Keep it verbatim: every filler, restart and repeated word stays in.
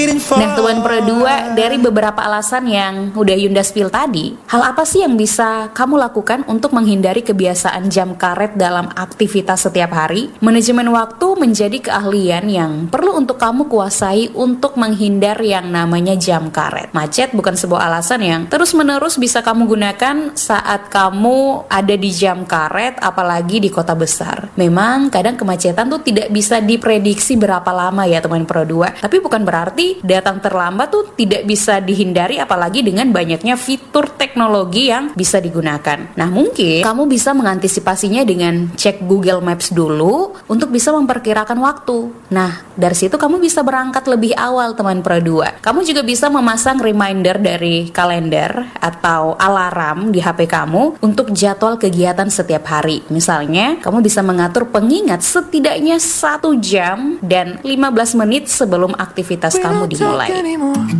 Nah teman Pro dua, dari beberapa alasan yang udah Yunda spill tadi, hal apa sih yang bisa kamu lakukan untuk menghindari kebiasaan jam karet dalam aktivitas setiap hari? Manajemen waktu menjadi keahlian yang perlu untuk kamu kuasai untuk menghindar yang namanya jam karet. Macet bukan sebuah alasan yang terus-menerus bisa kamu gunakan saat kamu ada di jam karet, apalagi di kota besar. Memang kadang kemacetan tuh tidak bisa diprediksi berapa lama ya teman Pro dua, tapi bukan berarti datang terlambat tuh tidak bisa dihindari, apalagi dengan banyaknya fitur teknologi yang bisa digunakan. Nah mungkin kamu bisa mengantisipasinya dengan cek Google Maps dulu untuk bisa memperkirakan waktu. Nah dari situ kamu bisa berangkat lebih awal teman Pro dua. Kamu juga bisa memasang reminder dari kalender atau alarm di H P kamu untuk jadwal kegiatan setiap hari. Misalnya kamu bisa mengatur pengingat setidaknya satu jam dan lima belas menit sebelum aktivitas kamu dimulai.